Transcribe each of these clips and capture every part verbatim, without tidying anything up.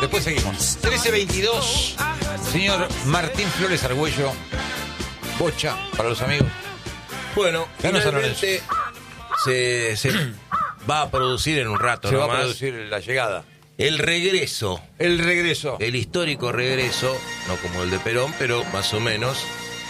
Después seguimos. trece veintidós. Señor Martín Flores Argüello. Bocha para los amigos. Bueno, Ganó San finalmente se, se va a producir en un rato Se va nomás a producir la llegada. el regreso, El regreso. el histórico regreso, no como el de Perón, pero más o menos,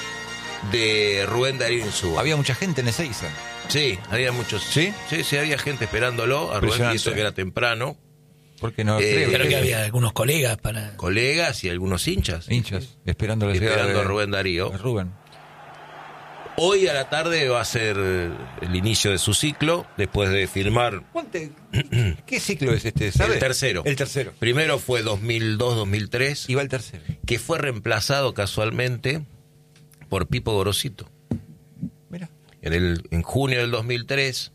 de Rubén Darío Insúa. Había mucha gente en Ezeiza. Sí, había muchos. ¿Sí? Sí, sí, había gente esperándolo a Rubén, y Impresionante. eso que era temprano. Porque no Eh, creo Creo que que había algunos colegas para... Colegas y algunos hinchas. hinchas esperando la llegada Esperando de, a Rubén Darío. de Rubén. Hoy a la tarde va a ser el inicio de su ciclo, después de firmar. ¿Cuánte- ¿Qué ciclo es este? ¿Sabe? El tercero. El tercero. Primero fue dos mil dos dos mil tres, Y va el tercero. que fue reemplazado casualmente por Pipo Gorosito. Mira. En, el, en junio del dos mil tres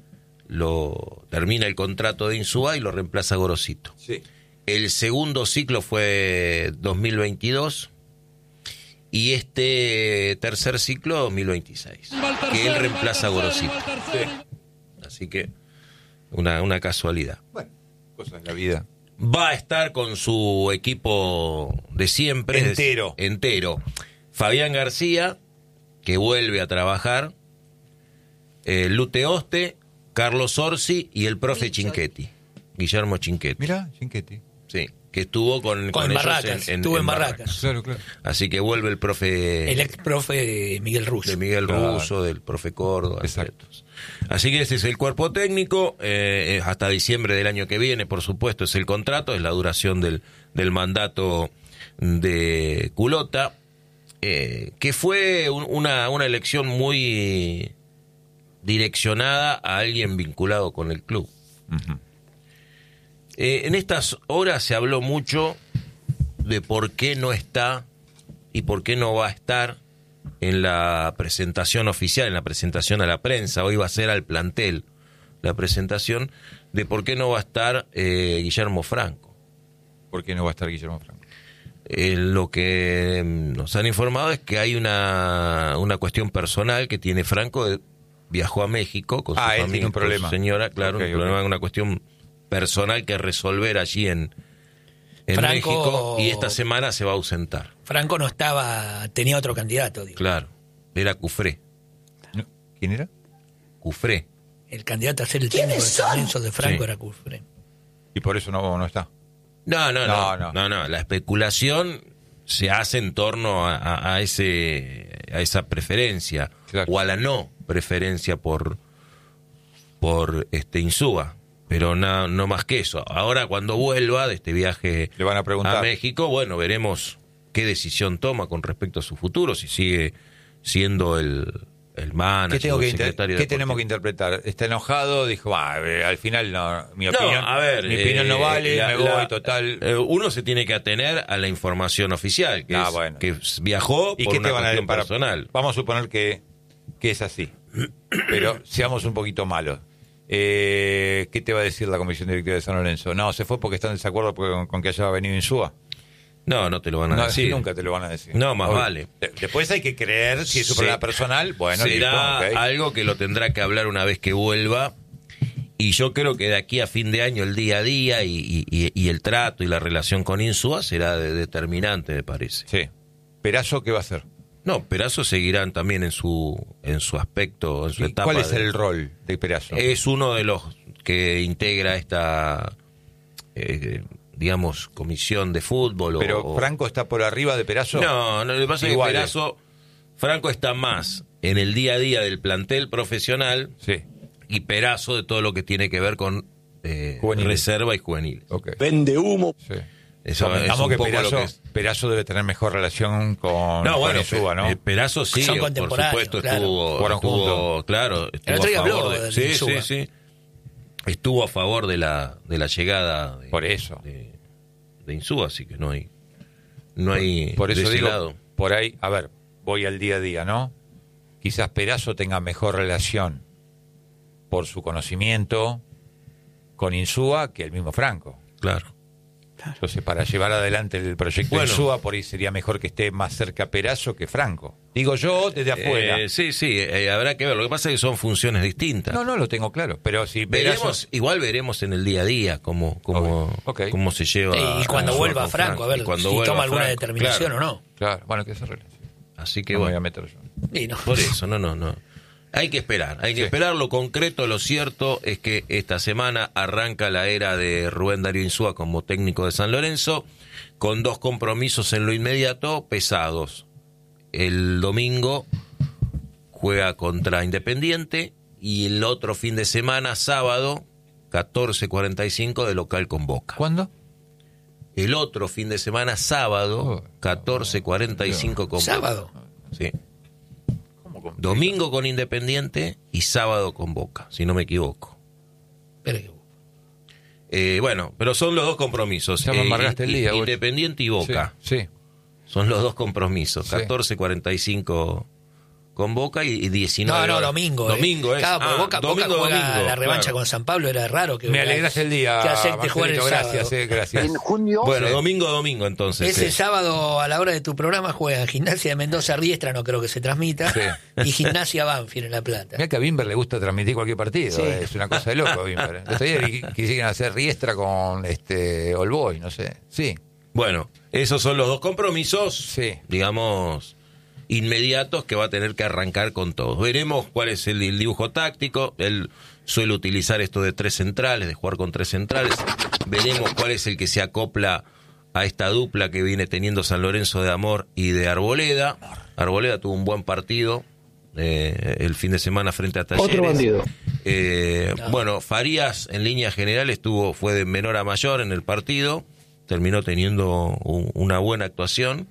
lo termina el contrato de Insúa y lo reemplaza Gorosito. Sí. El segundo ciclo fue dos mil veintidós y este tercer ciclo dos mil veintiséis, que él reemplaza a Gorosito. Así que una, una casualidad. Bueno, cosas de la vida. Va a estar con su equipo de siempre. Entero. es- entero. Fabián García, que vuelve a trabajar. Eh, Lute Oste, Carlos Orsi y el profe Chinchetti. Guillermo Chinchetti. Mira, Chinchetti. Sí, que estuvo con, Con ellos Barracas, estuvo en Barracas. Claro, claro. Así que vuelve el profe El ex profe Miguel Russo. de Miguel Claro. Russo, del profe Córdoba. Exacto. etcétera. Así que ese es el cuerpo técnico, eh, hasta diciembre del año que viene, por supuesto, es el contrato, es la duración del, del mandato de Culota, eh, que fue un- una, una elección muy direccionada a alguien vinculado con el club. Ujú. Eh, en estas horas se habló mucho de por qué no está y por qué no va a estar en la presentación oficial, en la presentación a la prensa. Hoy va a ser al plantel la presentación de por qué no va a estar eh, Guillermo Franco. ¿Por qué no va a estar Guillermo Franco? Eh, lo que mm, nos han informado es que hay una, una cuestión personal que tiene Franco. eh, Viajó a México con su Ah, él familia, tiene un con su problema. señora, claro, Ok, un ok. problema, una cuestión personal que resolver allí en, en Franco- México, y esta semana se va a ausentar. Franco no estaba, tenía otro candidato, digo. Claro, era Cufré. No. ¿Quién era? Cufré. El candidato a ser el técnico de San Lorenzo de Franco Sí. era Cufré. Y por eso no, no está. No, no, No, no, no. no, no, la especulación se hace en torno a, a- a ese a esa preferencia, Claro. o a la no preferencia por por este Insúa, pero no, no más que eso. Ahora, cuando vuelva de este viaje Le van a preguntar. a México, bueno, veremos qué decisión toma con respecto a su futuro, si sigue siendo el, el manager, ¿Qué, tengo o que el inter- secretario ¿qué deportivo. tenemos que interpretar? ¿Está enojado? Dijo, "Ah, eh, al final no, mi No, opinión, a ver, mi opinión no eh, vale, la- me voy, la- total". eh, uno se tiene que atener a la información oficial, que, Ah, es, bueno. que viajó ¿Y por qué una te van a cuestión para- personal. Vamos a suponer que, que es así. Pero seamos un poquito malos. Eh, ¿Qué te va a decir la comisión directiva de San Lorenzo? No, se fue porque están en desacuerdo con, con que haya venido Insúa. No, no te lo van a No, decir. nunca te lo van a decir. No, más Obvio. vale. De- Después hay que creer si es su Sí. problema personal. Bueno, será listo, ok. algo que lo tendrá que hablar una vez que vuelva, y yo creo que de aquí a fin de año el día a día y, y- y- y el trato y la relación con Insúa será de- determinante, me parece. Sí. Perazo, ¿qué va a hacer? No, Perazo seguirán también en su en su aspecto, en su ¿Y etapa. ¿Cuál es de- el rol de Perazo? Es uno de los que integra esta, eh, digamos, comisión de fútbol. o- Pero o- Franco está por arriba de Perazo. No, no, lo que pasa es que Iguales. Perazo, Franco está más en el día a día del plantel profesional, Sí. y Perazo de todo lo que tiene que ver con eh, Juveniles. reserva y juvenil. Ok. Vende humo. Sí. Eso es Convengamos un que poco Perazo, lo que es. Perazo debe tener mejor relación con, No, con bueno, Insúa, ¿no? Pe- eh, Perazo sí, Son por contemporáneos, supuesto, claro. estuvo, Jugaron estuvo juntos. claro, estuvo otro día a favor habló de, del sí, Insúa. sí, sí. Estuvo a favor de la de la llegada de, Por eso. de, de Insúa, así que no hay no hay Por eso de ese digo, lado. por ahí, a ver, voy al día a día, ¿no? Quizás Perazo tenga mejor relación por su conocimiento con Insúa que el mismo Franco. Claro. Entonces, para llevar adelante el proyecto Bueno. de Insúa, por ahí sería mejor que esté más cerca Perazo que Franco. Digo yo desde afuera. Eh, sí, sí, eh, habrá que ver. Lo que pasa es que son funciones distintas. No, no lo tengo claro, pero si Perazo... Veremos, igual veremos en el día a día cómo, cómo, Obvio. Ok. cómo se lleva. Y cuando Insúa vuelva con Franco, a ver Y cuando si vuelva toma alguna Franco, determinación claro. o no. Claro, bueno, que se arregle. Así que No me voy bueno. a meter yo. Y no. Por eso, no, no, no. Hay que esperar, hay que Sí. esperar. Lo concreto, lo cierto es que esta semana arranca la era de Rubén Darío Insúa como técnico de San Lorenzo, con dos compromisos en lo inmediato pesados. El domingo juega contra Independiente y el otro fin de semana, sábado, catorce cuarenta y cinco, de local con Boca. ¿Cuándo? El otro fin de semana, sábado, Oh, catorce cuarenta y cinco con Boca. Sábado. Sí. ¿Cómo complica? Domingo con Independiente y sábado con Boca, si no me equivoco. Pero que- Eh, bueno, pero son los dos compromisos. Ya me eh, amargaste el i- día, güey. Independiente y Boca. Sí, sí. Son los dos compromisos. Sí. catorce cuarenta y cinco con Boca y, y diecinueve. No, no, domingo. Domingo, eh. es. Claro, porque Ah, Boca, domingo, Boca juega domingo, la revancha claro. con San Pablo, era raro que Me alegras el día, que acepte jugar el Marcelito, sábado. gracias, eh, gracias. Bueno, Sí. domingo, domingo entonces. Ese eh. sábado a la hora de tu programa juegan Gimnasia de Mendoza Riestra, no creo que se transmita, Sí. y Gimnasia Banfield en La Plata. Mira que a Bimber le gusta transmitir cualquier partido, Sí. eh, es una cosa de loco Bimber. El otro día vi- quisieron hacer Riestra con este All Boy, no sé. Sí, Bueno, esos son los dos compromisos, Sí. digamos, inmediatos que va a tener que arrancar con todos. Veremos cuál es el, el dibujo táctico. Él suele utilizar esto de tres centrales, de jugar con tres centrales. Veremos cuál es el que se acopla a esta dupla que viene teniendo San Lorenzo de Amor y de Arboleda. Arboleda tuvo un buen partido eh, el fin de semana frente a Talleres. Otro bandido. Eh, Bueno, Farías en líneas generales tuvo, fue de menor a mayor en el partido, terminó teniendo un- una buena actuación.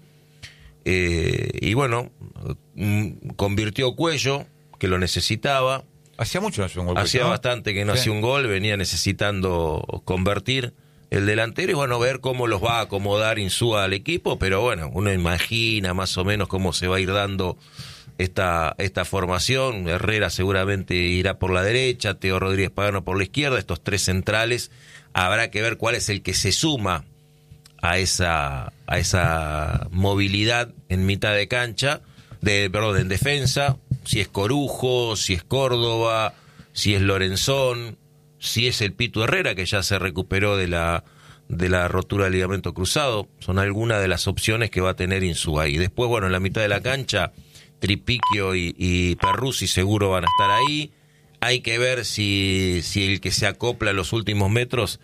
Eh, y bueno, mm, convirtió Cuello, que lo necesitaba. hacía mucho no hacía un gol. Hacía ¿no? bastante que no Sí. hacía un gol, venía necesitando convertir el delantero y bueno, ver cómo los va a acomodar Insúa al equipo, pero bueno, uno imagina más o menos cómo se va a ir dando esta, esta formación. Herrera seguramente irá por la derecha, Teo Rodríguez Pagano por la izquierda, estos tres centrales, habrá que ver cuál es el que se suma a esa, a esa movilidad en mitad de cancha, de, perdón, en defensa, si es Corujo, si es Córdoba, si es Lorenzón, si es el Pitu Herrera, que ya se recuperó de la, de la rotura del ligamento cruzado. Son algunas de las opciones que va a tener Insúa. Y después, bueno, en la mitad de la cancha, Tripiquio y, y Perruzzi seguro van a estar ahí. Hay que ver si, si el que se acopla a los últimos metros,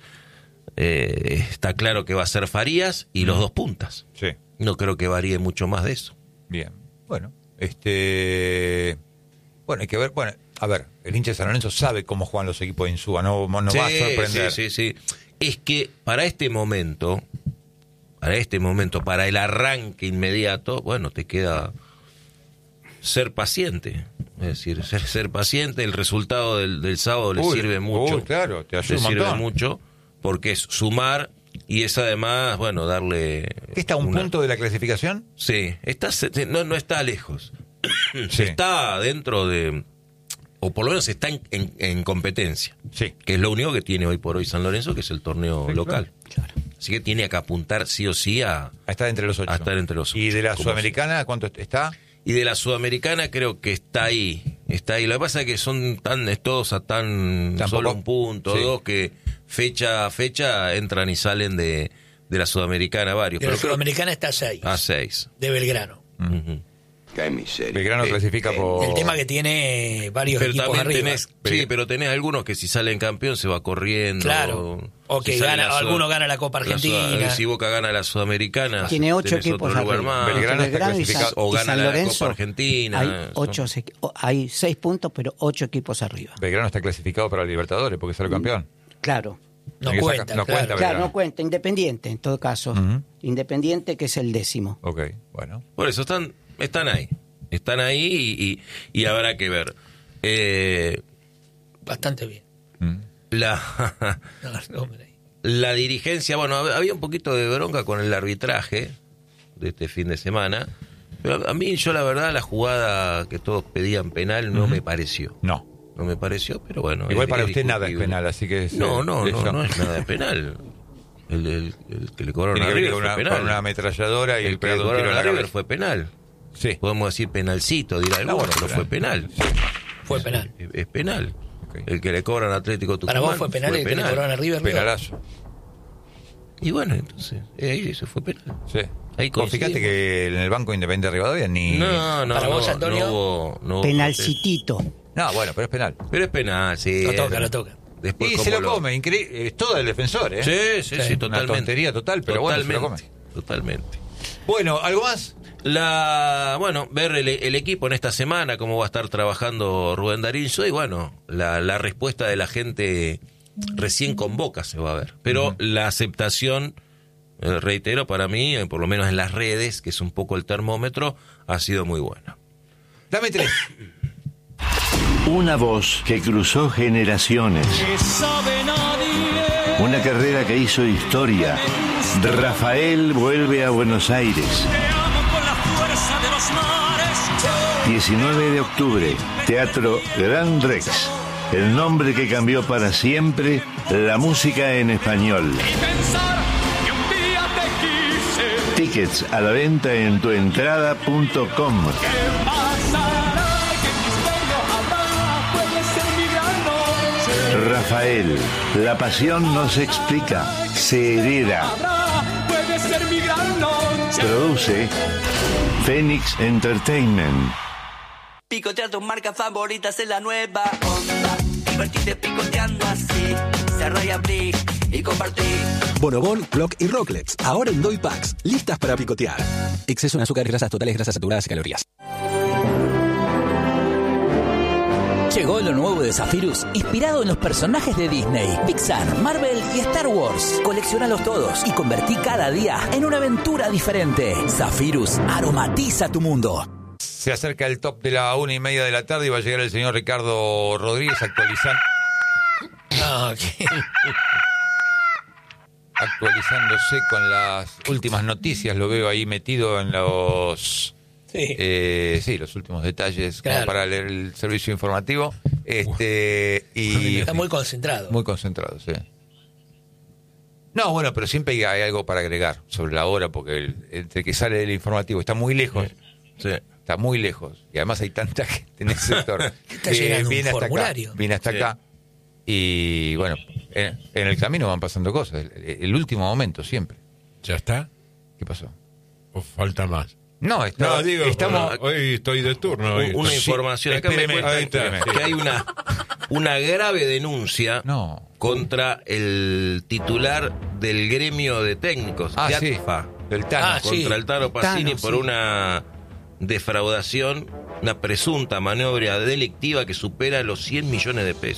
eh, está claro que va a ser Farías y los dos puntas. Sí, No creo que varíe mucho más de eso. bien. Bueno, este... Bueno, hay que ver... Bueno, a ver, el hincha de San Lorenzo sabe cómo juegan los equipos de Insúa, no, no Sí, va a sorprender. Sí, sí, sí. Es que para este momento, para este momento, para el arranque inmediato, bueno, te queda ser paciente. Es decir, ser, ser paciente, el resultado del, del sábado le Uy, sirve mucho. uy, claro, te ayuda le un sirve montón. mucho, porque es sumar y es además, bueno, darle... ¿Qué está a un una- punto de la clasificación? Sí, está, se- no, no está lejos. Sí. Está dentro de... O por lo menos está en, en- en competencia. Sí. Que es lo único que tiene hoy por hoy San Lorenzo, que es el torneo Sí, local. Claro. Así que tiene que apuntar sí o sí a... A estar entre los ocho. A estar entre los ¿Y ocho, de la como Sudamericana cuánto está? Y de la Sudamericana creo que está ahí. Está ahí. Lo que pasa es que son tan es todos a tan Tampoco- solo un punto, sí. dos, que fecha a fecha entran y salen de, de la Sudamericana varios. De la Pero creo- Sudamericana está a seis, a seis. de Belgrano. Ujú. Qué miseria. Belgrano Sí. clasifica por... El tema que tiene varios Pero equipos también arriba. tenés, sí, pero tenés algunos que si salen campeón se va corriendo. Claro. O que Si sale gana- la Sud- alguno gana la Copa la Sud- Argentina. Si Boca gana la Sudamericana, Tiene ocho tenés equipos otro lugar arriba. más. Belgrano está y San, clasificado. O y gana San la Lorenzo, Copa Argentina. Hay, Son- ocho, equi- o- hay seis puntos, pero ocho equipos arriba. Belgrano está clasificado para Libertadores porque salió campeón. Claro. No Hay que cuenta, sacar- no claro. cuenta, Claro, Belgrano. no cuenta. Independiente, en todo caso. Ujú. Independiente, que es el décimo. Ok, bueno. Por eso están, están ahí. Están ahí y, y- y habrá que ver. Eh, Bastante bien. Mm. la, No, hombre. la dirigencia, bueno, hab- había un poquito de bronca con el arbitraje de este fin de semana. Pero a mí, yo la verdad, la jugada que todos pedían penal no me pareció. No. No me pareció, pero bueno. Igual es- para es usted nada es discutible. penal, así que... es, No, eh, no, no, eso. no es nada de penal. El, el, el que le cobraron Tiene a que venir River con fue una, penal. con una ametralladora y el el que le pegando un tiro cobraron en a la River cabeza. fue penal. Sí. Podemos decir penalcito, dirá alguno, bueno, pero penal. fue penal. Fue penal. Es, es penal. Ok. El que le cobran a Atlético Tucumán. Para vos fue penal el que le cobraron a River. ¿no? Penalazo. Y bueno, entonces, eh, ahí eso fue penal. Sí. Ahí Vos fijate coincidimos. que en el Banco Independiente de Rivadavia ni... No, no, Para no, vos, Antonio. no hubo, no hubo Penalcitito. No, bueno, pero es penal. protesta. Pero es penal, sí. Lo toca, lo toca. Después, Y ¿cómo se lo come, increíble. Es todo el defensor, ¿eh? Sí, sí, sí, Sí. totalmente. Una tontería total, pero bueno, se lo totalmente, totalmente. Bueno, ¿algo más? La, bueno, ver el, el equipo en esta semana, cómo va a estar trabajando Rubén Darín, y bueno, la, la respuesta de la gente recién con Boca se va a ver. Pero Ujú. la aceptación, eh, reitero, para mí, eh, por lo menos en las redes, que es un poco el termómetro, ha sido muy buena. Dame tres. Una voz que cruzó generaciones. Una carrera que hizo historia. Rafael vuelve a Buenos Aires. diecinueve de octubre, Teatro Gran Rex. El nombre que cambió para siempre la música en español. Tickets a la venta en tuentrada punto com. Rafael, la pasión no se explica, se hereda. Produce Phoenix Entertainment. Picotea tus marcas favoritas en la nueva onda. Divertite picoteando así. Cerrá y abrí y compartí. Bonobón, Block y Rocklets, ahora en Doy Packs, listas para picotear. Exceso en azúcares, grasas totales, grasas saturadas y calorías. Llegó lo nuevo de Zephyrus, inspirado en los personajes de Disney, Pixar, Marvel y Star Wars. Coleccionalos todos y convertí cada día en una aventura diferente. Zephyrus aromatiza tu mundo. Se acerca el top de la una y media de la tarde y va a llegar el señor Ricardo Rodríguez actualizando, No, ¿qué? actualizándose con las últimas noticias. Lo veo ahí metido en los... Sí. Eh, sí, los últimos detalles como Claro. para leer el servicio informativo. Este y Está muy concentrado. muy concentrado, sí. No, bueno, pero siempre hay, hay algo para agregar sobre la hora, porque el, entre que sale el informativo está muy lejos, Sí. está muy lejos, y además hay tanta gente en el sector Está llegando un viene hasta formulario. acá, viene hasta Sí. acá, y bueno, en, en el camino van pasando cosas. El, el último momento siempre. ¿Ya está? ¿Qué pasó? ¿O falta más? No, está, No, digo, estamos... bueno, hoy estoy de turno. hoy. Un- Una Sí, información. Acá me espéreme, cuentan ahí está, que, sí. que hay una, una grave denuncia No. contra el titular del gremio de técnicos, Ah, de sí, ATFA, del Tano. Ah, sí. contra el Tano Pacini Tano, por sí. una defraudación, una presunta maniobra delictiva que supera los cien millones de pesos.